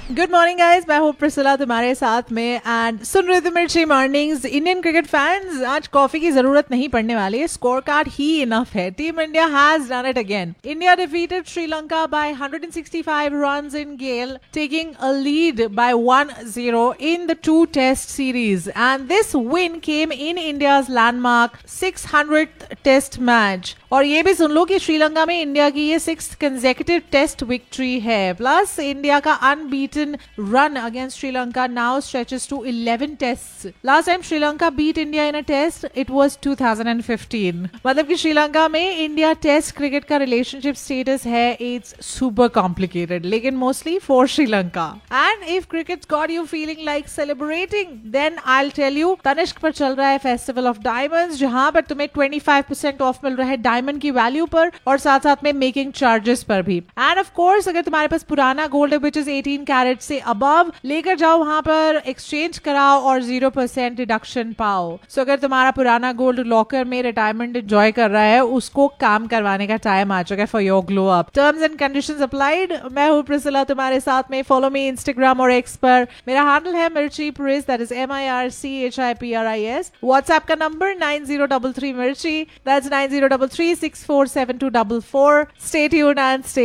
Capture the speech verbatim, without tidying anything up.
Good morning guys, मैं हूँ Priscilla तुम्हारे साथ में एंड सुन रहे थे मिर्ची मॉर्निंग्स। इंडियन क्रिकेट फैंस, आज कॉफी की जरूरत नहीं पड़ने वाली है, स्कोर कार्ड ही इनफ है। Team India has done it again. India defeated Sri Lanka bye one hundred sixty-five runs in Gale, taking a lead by one zero in the two test series, and this win came in India's landmark six hundredth test match। और ये भी सुन लो कि श्रीलंका में India की ये sixth consecutive test victory है। Plus India का unbeaten run against Sri Lanka now stretches to eleven tests. Last time Sri Lanka beat India in a test it was two thousand fifteen। मतलब कि श्रीलंका में इंडिया टेस्ट क्रिकेट का रिलेशनशिप स्टेटस है it's super complicated, लेकिन mostly for Sri Lanka. And if cricket got you feeling like celebrating, then I will tell you Tanishq पर चल रहा है फेस्टिवल ऑफ डायमंड्स, जहां पर तुम्हें twenty-five percent ऑफ मिल रहा है डायमंड की वैल्यू पर और साथ साथ में मेकिंग चार्जेस पर भी। एंड ऑफ कोर्स अगर तुम्हारे पास पुराना गोल्ड है विच इज eighteen कैरेट से अबव, लेकर जाओ वहां पर, एक्सचेंज कराओ और जीरो परसेंट डिडक्शन पाओ। सो so, अगर तुम्हारा पुराना गोल्ड लॉकर में रिटायरमेंट एंजॉय कर रहा है, उसको काम करवाने का टाइम आ चुका है for your glow up. Terms and conditions applied. मैं हूँ प्रिसिला तुम्हारे साथ में। फॉलो मी इंस्टाग्राम और एक्स पर, मेरा हैंडल है मिर्ची प्रिस, that is M I R C H I P R I S. WhatsApp का number nine zero three three मिर्ची, that's nine zero three three six four seven two four four। Stay tuned and stay